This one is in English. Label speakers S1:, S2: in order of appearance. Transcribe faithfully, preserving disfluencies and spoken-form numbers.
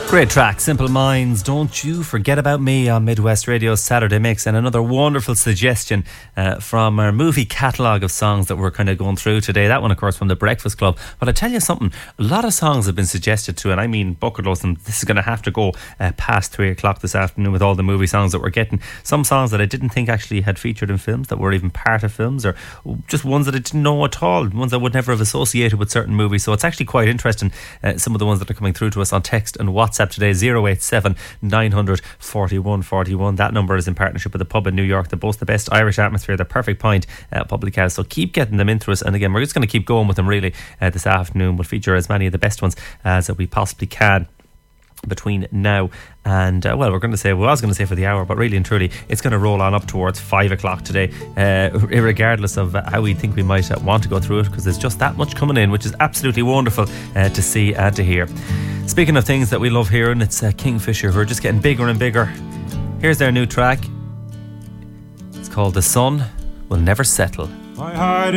S1: Great track, Simple Minds, Don't You Forget About Me on Midwest Radio's Saturday Mix, and another wonderful suggestion uh, from our movie catalogue of songs that we're kind of going through today. That one, of course, from The Breakfast Club. But I tell you something, a lot of songs have been suggested to, and I mean bucket loads, and this is going to have to go uh, past three o'clock this afternoon with all the movie songs that we're getting. Some songs that I didn't think actually had featured in films, that were even part of films, or just ones that I didn't know at all, ones I would never have associated with certain movies. So it's actually quite interesting, uh, some of the ones that are coming through to us on text and WhatsApp today. Zero eight seven nine hundred forty-one forty-one. That number is in partnership with the pub in New York that boasts the best Irish atmosphere, the Perfect Pint uh, Public House. So keep getting them into us, and again, we're just going to keep going with them really uh, this afternoon. We'll feature as many of the best ones as we possibly can between now and uh, well, we're going to say well I was going to say for the hour, but really and truly it's going to roll on up towards five o'clock today, uh, regardless of uh, how we think we might uh, want to go through it, because there's just that much coming in, which is absolutely wonderful uh, to see and to hear. Speaking of things that we love hearing, it's uh, Kingfisher, who are just getting bigger and bigger. Here's their new track. It's called The Sun Will Never Settle.
S2: My heart